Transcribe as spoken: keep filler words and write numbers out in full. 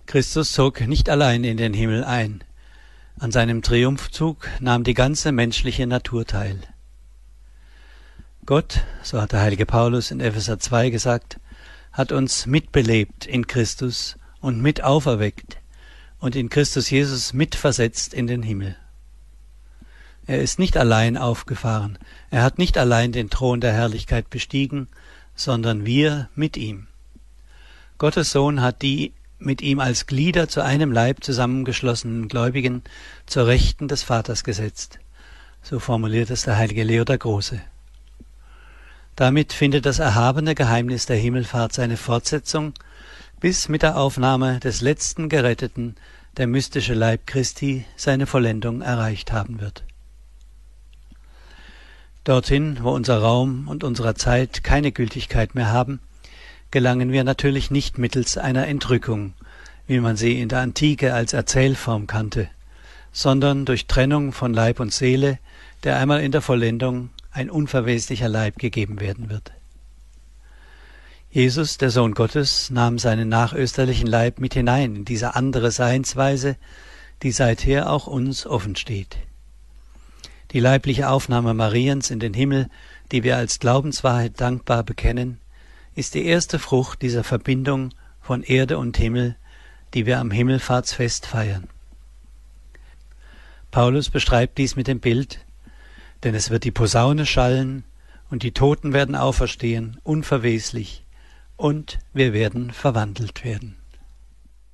Christus zog nicht allein in den Himmel ein. An seinem Triumphzug nahm die ganze menschliche Natur teil. Gott, so hat der heilige Paulus in Epheser zwei gesagt, hat uns mitbelebt in Christus und mit auferweckt und in Christus Jesus mitversetzt in den Himmel. Er ist nicht allein aufgefahren, er hat nicht allein den Thron der Herrlichkeit bestiegen, sondern wir mit ihm. Gottes Sohn hat die mit ihm als Glieder zu einem Leib zusammengeschlossenen Gläubigen zur Rechten des Vaters gesetzt. So formuliert es der heilige Leo der Große. Damit findet das erhabene Geheimnis der Himmelfahrt seine Fortsetzung, bis mit der Aufnahme des letzten Geretteten der mystische Leib Christi seine Vollendung erreicht haben wird. Dorthin, wo unser Raum und unsere Zeit keine Gültigkeit mehr haben, gelangen wir natürlich nicht mittels einer Entrückung, wie man sie in der Antike als Erzählform kannte, sondern durch Trennung von Leib und Seele, der einmal in der Vollendung ein unverweslicher Leib gegeben werden wird. Jesus, der Sohn Gottes, nahm seinen nachösterlichen Leib mit hinein in diese andere Seinsweise, die seither auch uns offen steht. Die leibliche Aufnahme Mariens in den Himmel, die wir als Glaubenswahrheit dankbar bekennen, ist die erste Frucht dieser Verbindung von Erde und Himmel, die wir am Himmelfahrtsfest feiern. Paulus beschreibt dies mit dem Bild: Denn es wird die Posaune schallen, und die Toten werden auferstehen, unverweslich, und wir werden verwandelt werden.